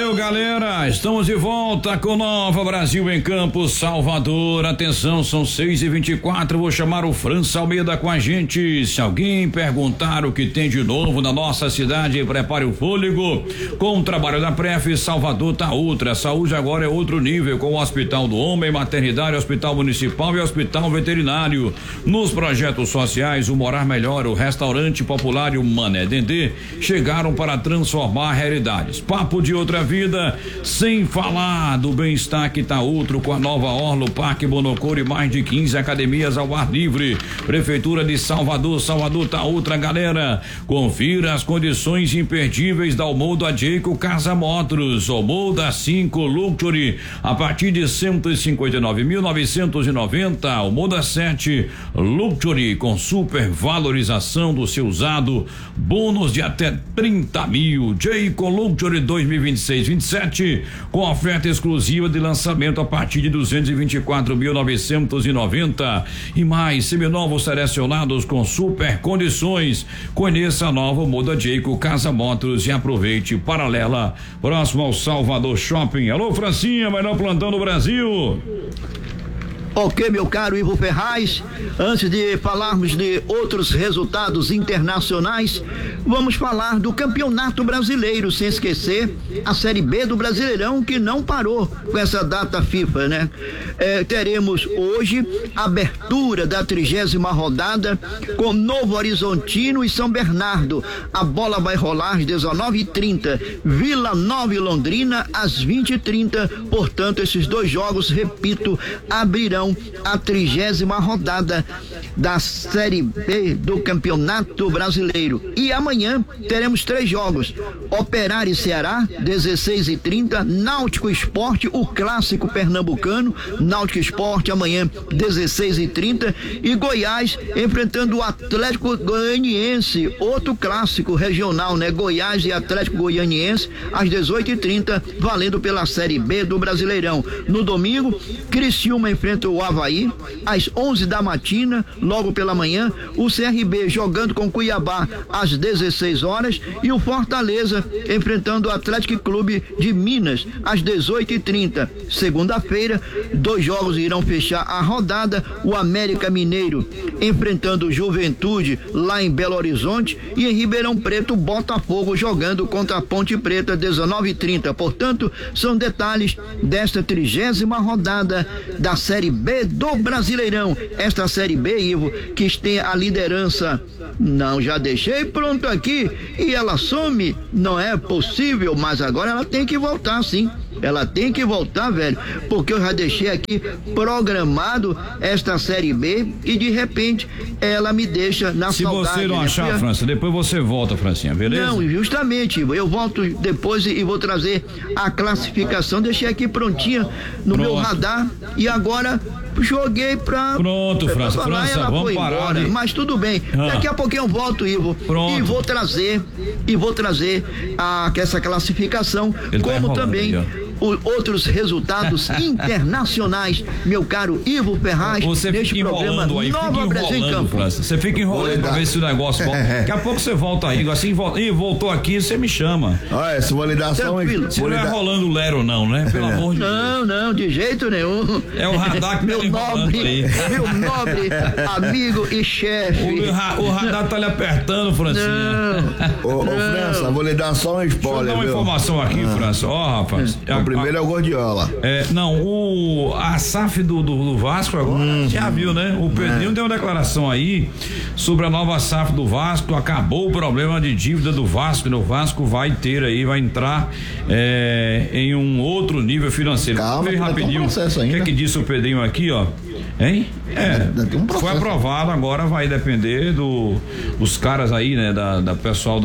Valeu, galera, estamos de volta com Nova Brasil em Campos, Salvador. Atenção, são 6h24, vou chamar o França Almeida com a gente. Se alguém perguntar o que tem de novo na nossa cidade, prepare o fôlego. Com o trabalho da Pref, Salvador tá outra. A saúde agora é outro nível, com o Hospital do Homem, Maternidade, Hospital Municipal e Hospital Veterinário. Nos projetos sociais, o Morar Melhor, o Restaurante Popular e o Mané Dendê chegaram para transformar realidades. Papo de outra vida, sem falar do bem-estar que tá outro, com a nova orla, o Parque Bonocor e mais de 15 academias ao ar livre. Prefeitura de Salvador, Salvador tá outra, galera. Confira as condições imperdíveis da Almoda Jayco Casa Motors. Almoda 5 Luxury a partir de 159.990. Almoda 7 Luxury com super valorização do seu usado, bônus de até 30 mil. Jayco Luxury 2026-27 com oferta exclusiva de lançamento a partir de 224.990 e mais seminovos selecionados com super condições. Conheça a nova Moda Jayco Casa Motors e aproveite. Paralela, próximo ao Salvador Shopping. Alô, Francinha, melhor plantão do Brasil. Ok, meu caro Ivo Ferraz, antes de falarmos de outros resultados internacionais, vamos falar do Campeonato Brasileiro, sem esquecer a Série B do Brasileirão, que não parou com essa data FIFA, né? Teremos hoje a abertura da 30ª rodada com Novo Horizontino e São Bernardo. A bola vai rolar às 19h30, Vila Nova e Londrina às 20h30. Portanto, esses dois jogos, repito, abrirão a 30ª rodada da Série B do Campeonato Brasileiro. E amanhã teremos 3 jogos: Operário e Ceará, 16h30, Náutico Esporte, o clássico pernambucano, Náutico Esporte amanhã 16h30, e Goiás enfrentando o Atlético Goianiense, outro clássico regional, né? Goiás e Atlético Goianiense às 18h30, valendo pela Série B do Brasileirão. No domingo, Criciúma enfrenta o Avaí às 11 da matina, logo pela manhã, o CRB jogando com Cuiabá às 16 horas e o Fortaleza enfrentando o Atlético Clube de Minas às 18h30. Segunda-feira, 2 jogos irão fechar a rodada: o América Mineiro enfrentando o Juventude lá em Belo Horizonte, e em Ribeirão Preto, Botafogo jogando contra a Ponte Preta, 19h30. Portanto, são detalhes desta 30ª rodada da Série B do Brasileirão. Esta Série B, Ivo, que tem a liderança. Não, já deixei pronto aqui e ela some. Não é possível, mas agora ela tem que voltar, sim. Ela tem que voltar, velho, porque eu já deixei aqui programado esta Série B e de repente ela me deixa na saudade. Se você não achar, França, depois você volta, Francinha, beleza? Não, justamente, eu volto depois e vou trazer a classificação. Deixei aqui prontinha no meu radar e agora joguei pra... Pronto, França, vamos parar. Mas tudo bem, daqui a pouquinho eu volto, Ivo. Pronto. E vou trazer essa classificação. Ele como tá também aí, outros resultados internacionais, meu caro Ivo Ferraz. Você fica enrolando aí, França. Você fica enrolando pra ver se o negócio volta. Daqui a pouco você volta aí, assim, voltou aqui, você me chama. Olha, essa validação aí. Você não é rolando Lero não, né? Pelo amor de Deus. Não, de jeito nenhum. É o radar que meu nobre amigo e chefe. O radar tá lhe apertando, Francinha. Ô, França, vou lhe dar só um spoiler. Deixa eu dar uma informação aqui, França. Rapaz. O primeiro é o Gordiola. A SAF do Vasco agora, já viu, né? O Pedrinho deu uma declaração aí sobre a nova SAF do Vasco. Acabou o problema de dívida do Vasco, o Vasco vai entrar em um outro nível financeiro. Calma, rapidinho. O que é que disse o Pedrinho aqui, ó? Hein? Foi aprovado, agora vai depender dos caras aí, né? Da pessoal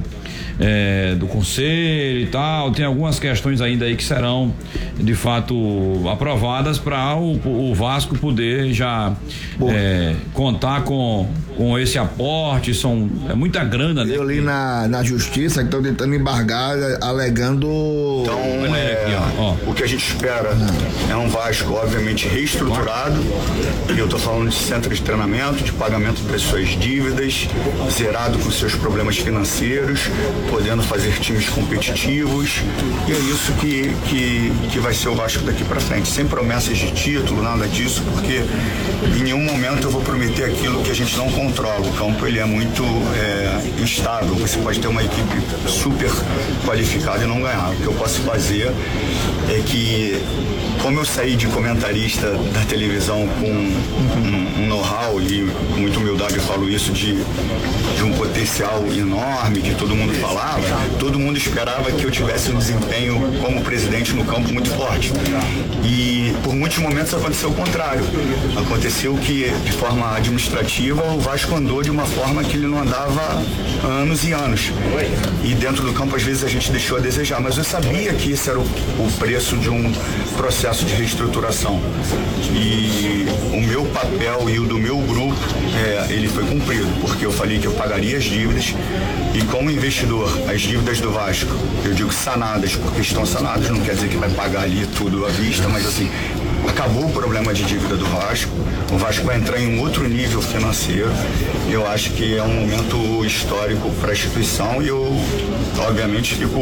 do conselho e tal. Tem algumas questões ainda aí que serão de fato aprovadas para o Vasco poder já contar com esse aporte. É muita grana, né? Eu li na justiça que estão tentando embargar, alegando. Então, o que a gente espera é um Vasco obviamente reestruturado. Eu estou falando de centro de treinamento, de pagamento das suas dívidas, zerado com seus problemas financeiros, podendo fazer times competitivos, e é isso que vai ser o Vasco daqui para frente, sem promessas de título, nada disso, porque em nenhum momento eu vou prometer aquilo que a gente não controla. O campo ele é muito instável, você pode ter uma equipe super qualificada e não ganhar. O que eu posso fazer é que, como eu saí de comentarista da televisão com um know-how, e com muita humildade eu falo isso, de um potencial enorme, que todo mundo falava, todo mundo esperava que eu tivesse um desempenho como presidente no campo muito forte. E por muitos momentos aconteceu o contrário. Aconteceu que, de forma administrativa, o Vasco andou de uma forma que ele não andava há anos e anos. E dentro do campo, às vezes, a gente deixou a desejar. Mas eu sabia que esse era o preço de um processo de reestruturação. E o meu papel e o do meu grupo, ele foi cumprido, porque eu falei que eu pagaria as dívidas, e como investidor, as dívidas do Vasco, eu digo sanadas, porque estão sanadas, não quer dizer que vai pagar ali tudo à vista, mas assim, acabou o problema de dívida do Vasco, o Vasco vai entrar em um outro nível financeiro. Eu acho que é um momento histórico para a instituição, e eu, obviamente, fico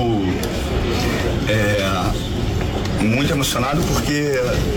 muito emocionado, porque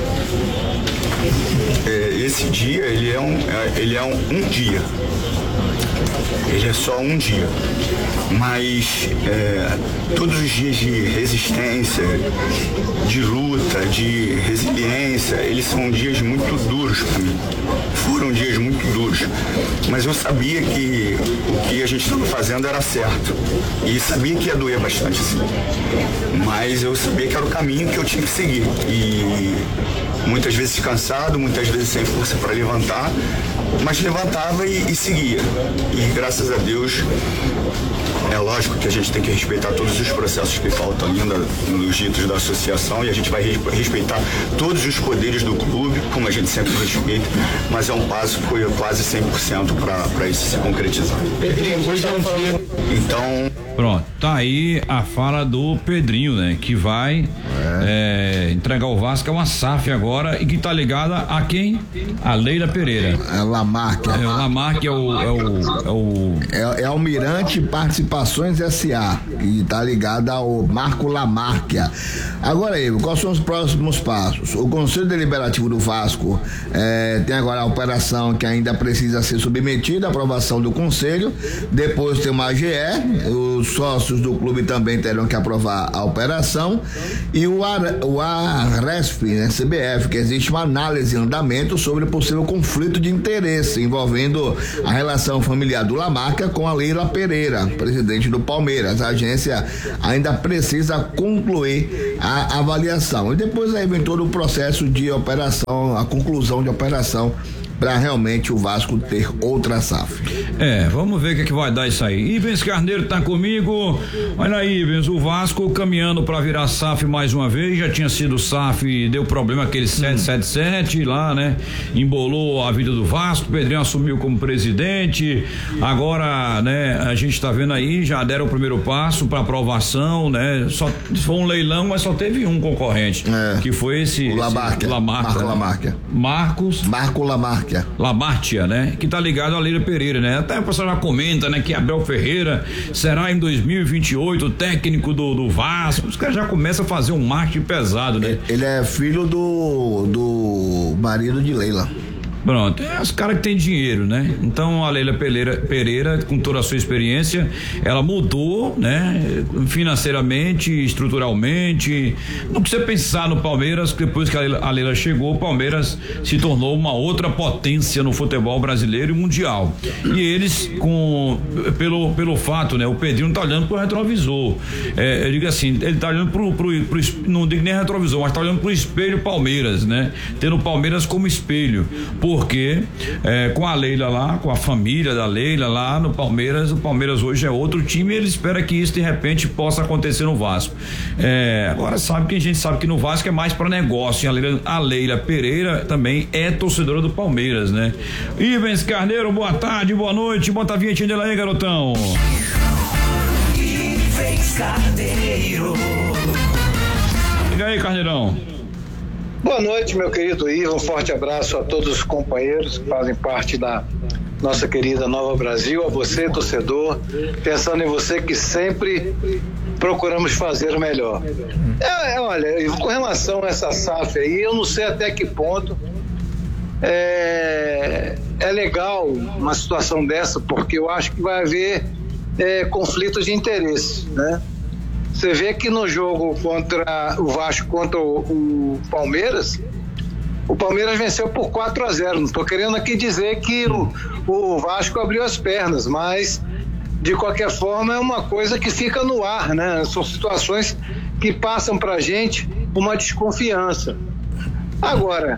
esse dia, ele é um dia. Ele é só um dia, mas todos os dias de resistência, de luta, de resiliência, eles são dias muito duros para mim. Foram dias muito duros, mas eu sabia que o que a gente estava fazendo era certo, e sabia que ia doer bastante, sim. Mas eu sabia que era o caminho que eu tinha que seguir, e muitas vezes cansado, muitas vezes sem força para levantar, mas levantava e seguia. E graças a Deus, é lógico que a gente tem que respeitar todos os processos que faltam ainda nos ditos da associação, e a gente vai respeitar todos os poderes do clube, como a gente sempre respeita, mas é um passo que foi quase 100% para isso se concretizar. Então... Pronto, tá aí a fala do Pedrinho, né? Que vai entregar o Vasco a uma SAF agora, e que tá ligada a quem? A Leila Pereira. É o Lamarck. O Lamarck é Almirante Participações S.A. e tá ligada ao Marco Lamarck. Agora aí, quais são os próximos passos? O Conselho Deliberativo do Vasco tem agora a operação que ainda precisa ser submetida à aprovação do Conselho. Depois tem uma AGE, os sócios do clube também terão que aprovar a operação, e o ARESP, né, CBF, que existe uma análise em andamento sobre possível conflito de interesse envolvendo a relação familiar do Lamarck com a Leila Pereira, presidente do Palmeiras. A agência ainda precisa concluir a avaliação, e depois aí vem todo o processo de operação, a conclusão de operação, para realmente o Vasco ter outra SAF. Vamos ver o que vai dar isso aí. Ivens Carneiro tá comigo. Olha aí, Ivens, o Vasco caminhando para virar SAF mais uma vez. Já tinha sido SAF, deu problema aquele 777 lá, né? Embolou a vida do Vasco. O Pedrinho assumiu como presidente. Agora, né, a gente tá vendo aí, já deram o primeiro passo para aprovação, né? Só foi um leilão, mas só teve um concorrente, que foi esse Lamarck. Marco Lamarck. Lamarck, né? Que tá ligado a Leila Pereira, né? Até o pessoal já comenta, né? Que Abel Ferreira será em 2028 o técnico do Vasco. Os caras já começam a fazer um marketing pesado, né? Ele é filho do marido de Leila. Pronto, os caras que tem dinheiro, né? Então a Leila Pereira, com toda a sua experiência, ela mudou, né? Financeiramente, estruturalmente. Não precisa pensar no Palmeiras, depois que a Leila chegou, o Palmeiras se tornou uma outra potência no futebol brasileiro e mundial. E eles, pelo fato, né? O Pedrinho tá olhando pro retrovisor. Eu digo assim, ele tá olhando pro não digo nem retrovisor, mas tá olhando pro espelho Palmeiras, né? Tendo o Palmeiras como espelho. Porque com a Leila lá, com a família da Leila lá no Palmeiras, o Palmeiras hoje é outro time, e ele espera que isso de repente possa acontecer no Vasco. Agora a gente sabe que no Vasco é mais para negócio, e a Leila Pereira também é torcedora do Palmeiras, né? Ivens Carneiro, boa tarde, boa noite, bota a vinhetinha dela aí, garotão. Ivens Carneiro. Liga aí, Carneirão. Boa noite, meu querido Ivo, um forte abraço a todos os companheiros que fazem parte da nossa querida Nova Brasil, a você, torcedor, pensando em você que sempre procuramos fazer o melhor. Olha, Ivo, com relação a essa SAF aí, eu não sei até que ponto é legal uma situação dessa, porque eu acho que vai haver conflitos de interesse, né? Você vê que no jogo contra o Vasco, contra o Palmeiras venceu por 4-0. Não estou querendo aqui dizer que o Vasco abriu as pernas, mas de qualquer forma é uma coisa que fica no ar, né? São situações que passam para a gente uma desconfiança. Agora,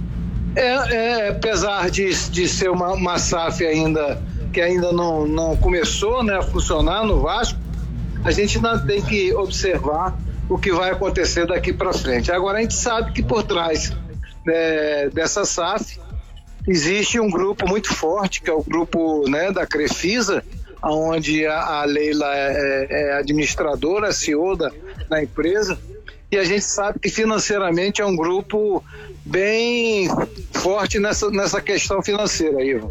apesar de ser uma SAF que ainda não começou, né, a funcionar no Vasco, a gente ainda tem que observar o que vai acontecer daqui para frente. Agora, a gente sabe que por trás dessa SAF existe um grupo muito forte, que é o grupo, né, da Crefisa, onde a Leila é administradora, CEO da empresa, e a gente sabe que financeiramente é um grupo bem forte nessa questão financeira, Ivo.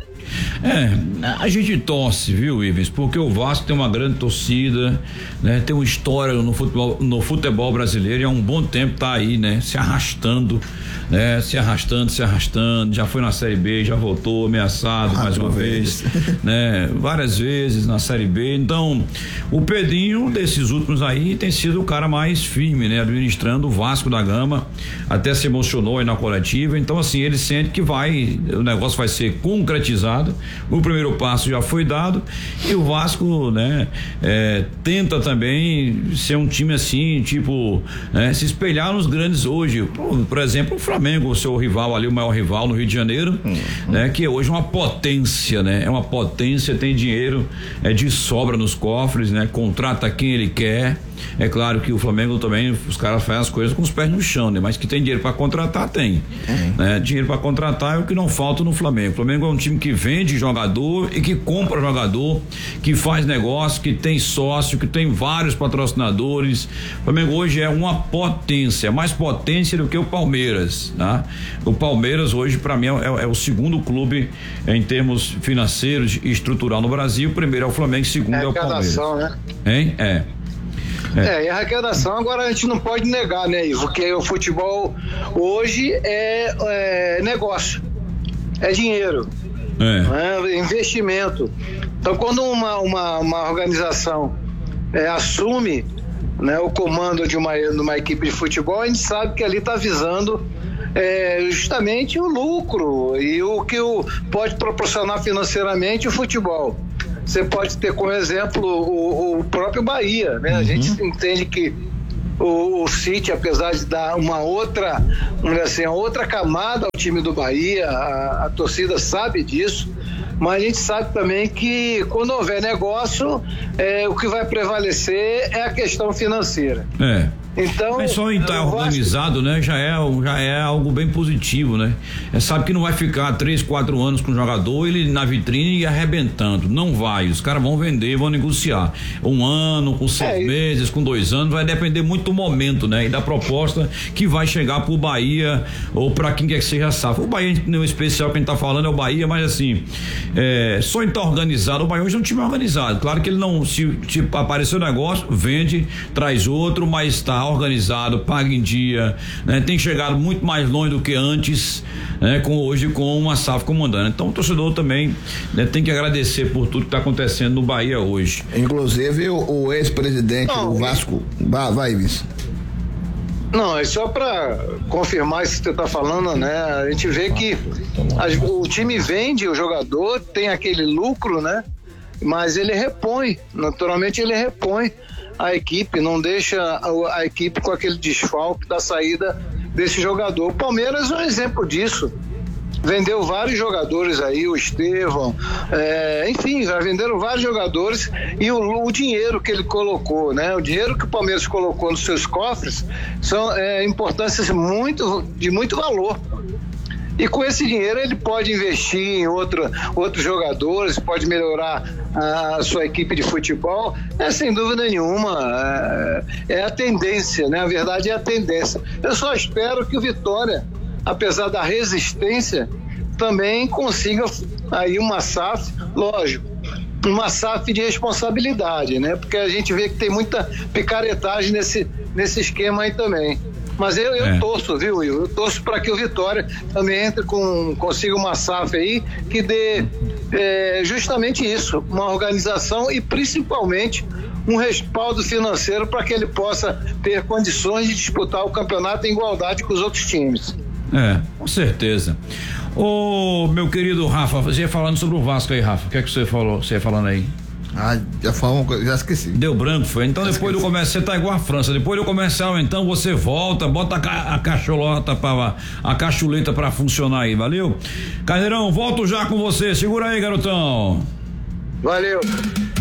A gente torce, viu, Ives? Porque o Vasco tem uma grande torcida, né? Tem uma história no futebol brasileiro e há um bom tempo tá aí, né? Se arrastando, se arrastando, já foi na Série B, já voltou ameaçado mais uma vez, né? Várias vezes na Série B. Então, o Pedrinho desses últimos aí tem sido o cara mais firme, né? Administrando o Vasco da Gama, até se emocionou aí na coletiva. Então, assim, ele sente que o negócio vai ser concretizado. O primeiro passo já foi dado e o Vasco, né, tenta também ser um time assim, tipo, se espelhar nos grandes hoje. Por exemplo, o Flamengo, o seu rival ali, o maior rival no Rio de Janeiro, né, que é hoje uma potência, né? É uma potência, tem dinheiro de sobra nos cofres, né? Contrata quem ele quer. É claro que o Flamengo também, os caras fazem as coisas com os pés no chão, né? Mas que tem dinheiro para contratar, tem. Né? Dinheiro para contratar é o que não falta no Flamengo. O Flamengo é um time que vende jogador e que compra jogador, que faz negócio, que tem sócio, que tem vários patrocinadores. O Flamengo hoje é uma potência, mais potência do que o Palmeiras, tá? O Palmeiras hoje, para mim, é o segundo clube em termos financeiros e estrutural no Brasil. O primeiro é o Flamengo, o segundo é o Palmeiras. Né? Hein? E a arrecadação agora a gente não pode negar, né, Ivo? Porque o futebol hoje é negócio, é dinheiro, é investimento. Então, quando uma organização assume, né, o comando de uma equipe de futebol, a gente sabe que ali está visando justamente o lucro e o que pode proporcionar financeiramente o futebol. Você pode ter como exemplo o próprio Bahia, né? A gente entende que o City, apesar de dar uma outra camada ao time do Bahia, a torcida sabe disso, mas a gente sabe também que quando houver negócio, o que vai prevalecer é a questão financeira. Então, mas só em estar organizado, né? Já é algo bem positivo, né? Sabe que não vai ficar 3-4 anos com o jogador, ele na vitrine e arrebentando. Não vai. Os caras vão vender, vão negociar. 1 ano, com 6 meses, com 2 anos, vai depender muito do momento, né? E da proposta que vai chegar pro Bahia ou pra quem quer que seja a SAF. O Bahia, no especial, quem tá falando é o Bahia, mas assim, só em estar organizado, o Bahia hoje é um time organizado. Claro que ele não, se aparecer o negócio, vende, traz outro, mas tá organizado, paga em dia, né? Tem chegado muito mais longe do que antes, né? Hoje com uma SAF comandando. Então o torcedor também, né, tem que agradecer por tudo que está acontecendo no Bahia hoje. Inclusive o ex-presidente do Vasco, vai, Vice. Não, é só para confirmar isso que você está falando, né? A gente vê que o time vende o jogador, tem aquele lucro, né? Mas ele repõe, naturalmente ele repõe a equipe, não deixa a equipe com aquele desfalque da saída desse jogador. O Palmeiras é um exemplo disso. Vendeu vários jogadores aí, o Estevão, enfim, já venderam vários jogadores e o dinheiro que ele colocou, né? O dinheiro que o Palmeiras colocou nos seus cofres são importâncias de muito valor. E com esse dinheiro ele pode investir em outros jogadores, pode melhorar a sua equipe de futebol, sem dúvida nenhuma. é a tendência, né? A verdade é a tendência. Eu só espero que o Vitória, apesar da resistência, também consiga aí uma SAF, lógico, uma SAF de responsabilidade, né? Porque a gente vê que tem muita picaretagem nesse esquema aí também. Mas eu torço, viu, Will? Eu torço para que o Vitória também consiga uma SAF aí que dê justamente isso, uma organização e principalmente um respaldo financeiro para que ele possa ter condições de disputar o campeonato em igualdade com os outros times. Com certeza. Ô, meu querido Rafa, você ia falando sobre o Vasco aí, Rafa. O que é que você falou? Você ia falando aí? Já falou uma coisa, já esqueci. Deu branco, foi? Então depois do comercial, você tá igual a França. Depois do comercial, então você volta, bota a cacholeta pra funcionar aí, valeu? Carneirão, volto já com você. Segura aí, garotão. Valeu.